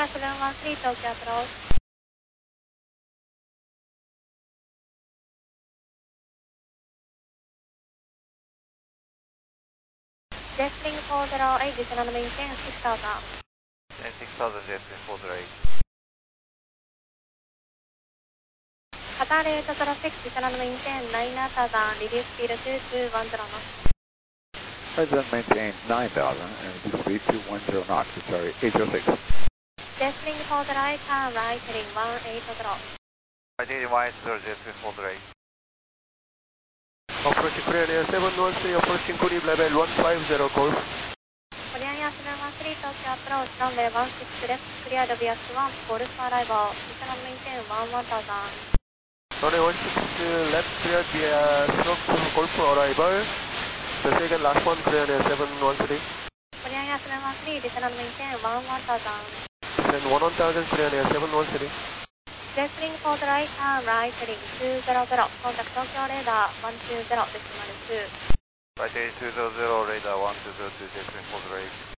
Air 713 Tokyo approach. Jetwing 408, descend and maintain 6000. And 6000 Jetwing 408. Qatar 806, descend and maintain 9000, reduce speed to 2210 knots. President maintain 9,000 and speed 210 knots, sorry, 806. Jetwing 408, turn right, heading 180. Right heading 180, Jetwing 408. Approaching Korean Air 713, approaching Kurib level 150 course. Korean Air 713 Tokyo approach, runway 16 left, cleared via Swan, Golf arrival, descend and maintain 1000. Runway 16 left, cleared via Swan, Golf arrival. The second last one, Korean Air 713. Korean Air 713, descend and maintain 1000. Descend 1000, Korean Air 713. Jetwing 408, turn right, heading 200, contact Tokyo radar 120, decimal 2. Right heading 200, radar 1202, Jetwing 408.